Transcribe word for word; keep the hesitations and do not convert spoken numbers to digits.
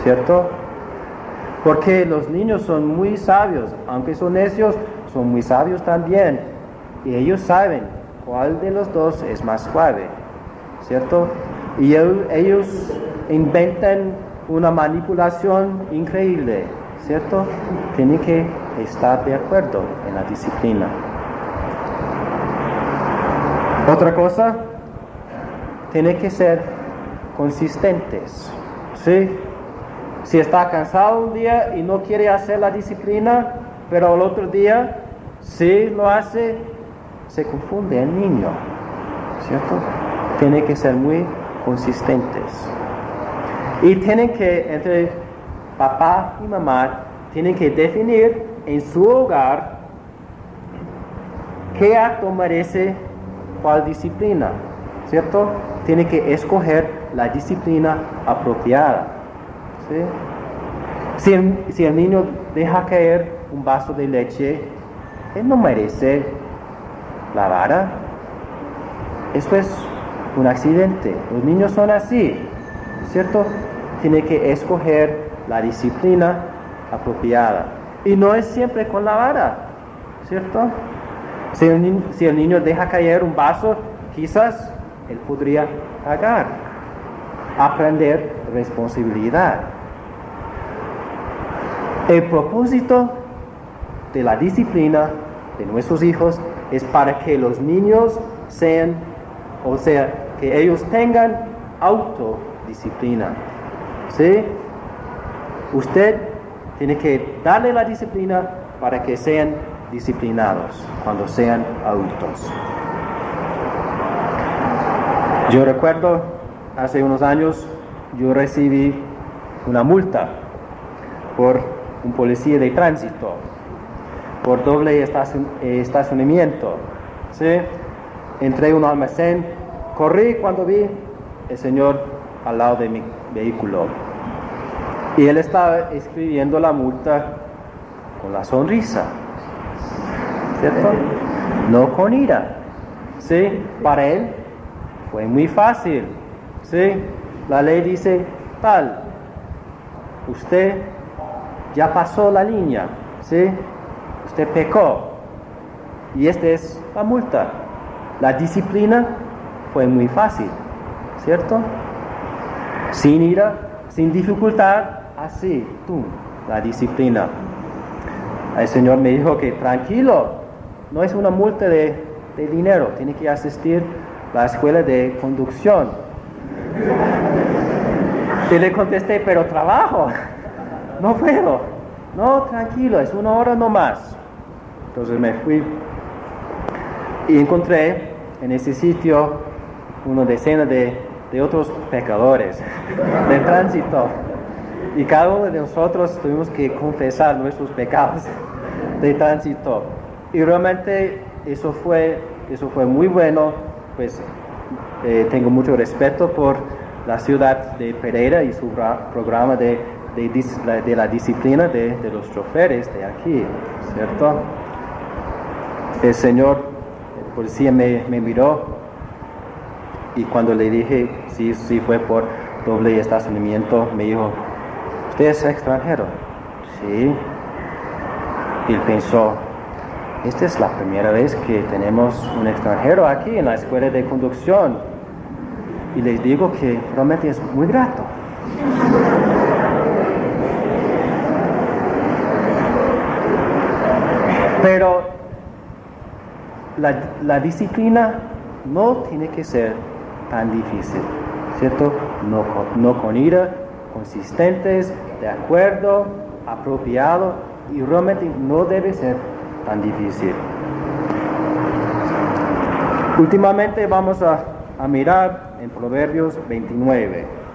¿cierto? Porque los niños son muy sabios, aunque son necios, son muy sabios también. Y ellos saben cuál de los dos es más suave, ¿cierto? Y ellos inventan una manipulación increíble, ¿cierto? Tienen que estar de acuerdo en la disciplina. Otra cosa, tienen que ser consistentes, ¿sí? Si está cansado un día y no quiere hacer la disciplina, pero el otro día sí lo hace, se confunde el niño, ¿cierto? Tienen que ser muy consistentes. Y tienen que, entre papá y mamá, tienen que definir en su hogar qué acto merece cuál disciplina, ¿cierto? Tienen que escoger la disciplina apropiada, ¿sí? Si el, si el niño deja caer un vaso de leche, él no merece la vara. Esto es un accidente. Los niños son así, ¿cierto? Tiene que escoger la disciplina apropiada. Y no es siempre con la vara, ¿cierto? Si el, ni- si el niño deja caer un vaso, quizás él podría pagar, aprender responsabilidad. El propósito de la disciplina de nuestros hijos es para que los niños sean, o sea, que ellos tengan autodisciplina, ¿sí? Usted tiene que darle la disciplina para que sean disciplinados cuando sean adultos. Yo recuerdo, hace unos años, yo recibí una multa por un policía de tránsito, por doble estacion- estacionamiento, ¿sí? Entré a un almacén, corrí cuando vi el señor al lado de mi vehículo. Y él estaba escribiendo la multa con la sonrisa, ¿cierto? No con ira, ¿sí? Para él fue muy fácil, ¿sí? La ley dice tal, usted ya pasó la línea, ¿sí? Usted pecó y esta es la multa. La disciplina fue muy fácil, ¿cierto? Sin ira, sin dificultad, así, ¡tum!, la disciplina. El Señor me dijo que tranquilo, no es una multa de, de dinero, tiene que asistir a la escuela de conducción. Y le contesté, pero trabajo, no puedo. No, tranquilo, es una hora nomás. Entonces me fui y encontré en ese sitio una decena de, de otros pecadores de tránsito. Y cada uno de nosotros tuvimos que confesar nuestros pecados de tránsito. Y realmente eso fue, eso fue muy bueno, pues eh, tengo mucho respeto por la ciudad de Pereira y su ra- programa de, de, dis- la- de la disciplina de, de los choferes de aquí, ¿cierto? El señor, el policía me, me miró y cuando le dije si sí, sí fue por doble estacionamiento, me dijo, ¿usted es extranjero? Sí. Y él pensó, esta es la primera vez que tenemos un extranjero aquí en la escuela de conducción. Y les digo que realmente es muy grato. Pero la, la disciplina no tiene que ser tan difícil, ¿cierto? No con, no con ira, consistentes, de acuerdo, apropiado, y realmente no debe ser tan difícil. Últimamente vamos a, a mirar en Proverbios veintinueve.